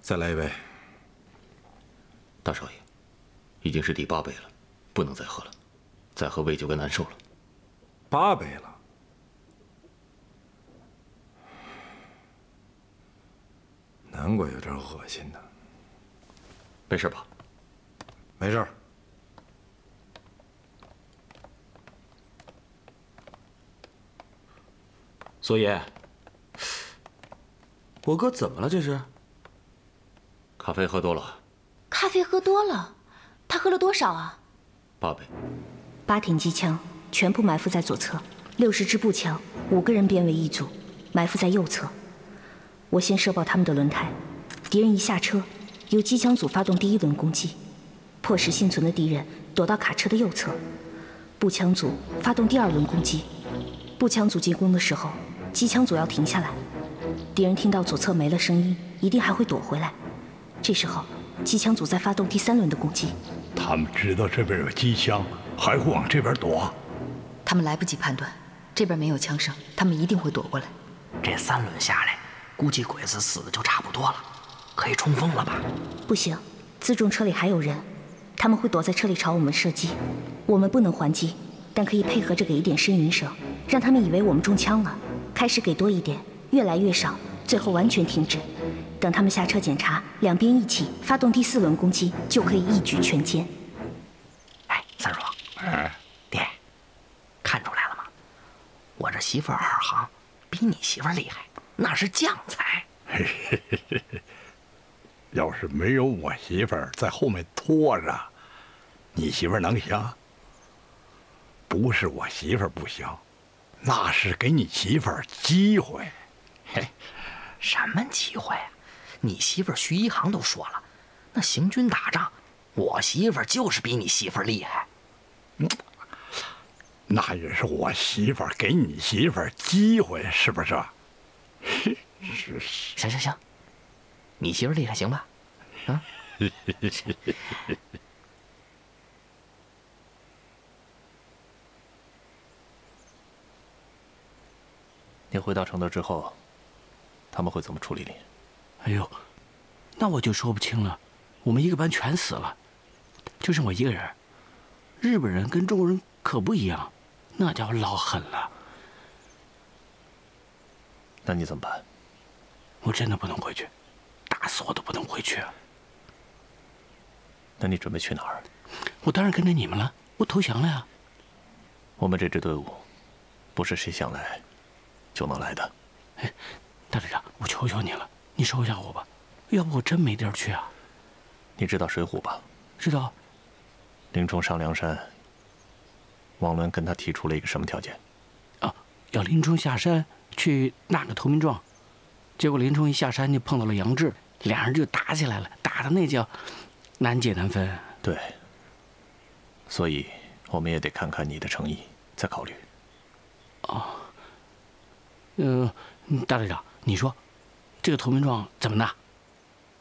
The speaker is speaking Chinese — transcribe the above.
再来一杯。 大少爷，已经是第8杯了，不能再喝了，再喝胃就该难受了。 8杯了。难怪有点恶心呢。 没事吧？ 没事。 索爷，我哥怎么了？这是？ 咖啡喝多了。 咖啡喝多了，他喝了多少啊 ？8杯。 8挺机枪全部埋伏在左侧，60支步枪，5个人编为一组，埋伏在右侧。我先射爆他们的轮胎，敌人一下车，由机枪组发动第1轮攻击，迫使幸存的敌人躲到卡车的右侧。步枪组发动第2轮攻击。步枪组进攻的时候，机枪组要停下来。敌人听到左侧没了声音，一定还会躲回来。这时候，机枪组在发动第3轮的攻击。 他们知道这边有机枪，还会往这边躲。 他们来不及判断，这边没有枪声，他们一定会躲过来。 这3轮下来，估计鬼子死的就差不多了，可以冲锋了吧？ 不行，辎重车里还有人，他们会躲在车里朝我们射击。我们不能还击，但可以配合着给一点呻吟声，让他们以为我们中枪了。开始给多一点，越来越少，最后完全停止。等他们下车检查，两边一起发动第4轮攻击，就可以一举全歼。 哎，三叔，爹，看出来了吗？我这媳妇儿2行比你媳妇儿厉害，那是将才。 要是没有我媳妇儿在后面拖着，你媳妇儿能行？不是我媳妇儿不行，那是给你媳妇儿机会。 嘿，什么机会啊？你媳妇儿徐一航都说了，那行军打仗，我媳妇儿就是比你媳妇儿厉害。 那也是我媳妇儿给你媳妇儿机会，是不是？ 行，你媳妇儿厉害行吧？啊？ 你回到承德之后，他们会怎么处理你？ 哎呦，那我就说不清了。我们一个班全死了，就剩我一个人。日本人跟中国人可不一样，那叫老狠了。 那你怎么办？ 我真的不能回去，打死我都不能回去。 那你准备去哪儿？ 我当然跟着你们了，我投降了呀。 我们这支队伍，不是谁想来就能来的。 哎，大队长，我求求你了，你收下我吧，要不我真没地儿去啊。 你知道水浒吧？ 知道。 林冲上梁山，王伦跟他提出了一个什么条件？ 啊，要林冲下山去纳个投名状，结果林冲一下山就碰到了杨志，两人就打起来了，打的那叫难解难分。 对，所以我们也得看看你的诚意，再考虑。 大队长，你说这个投名状怎么拿？